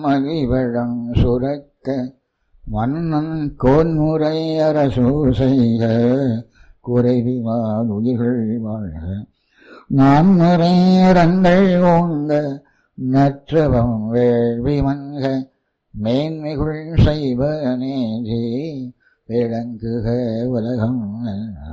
மகிழ்வழங் சுரக்க மன்னன் கோன்முறை அரசு செய்க குறைவிவால் உயிர்கள் வாழ்க. நான்முறையரங்கள் ஓங்க நற்றவம் வேள்வி மன்க மேன்மைகுள் செய்வ நேதி விளங்குக உலகம்.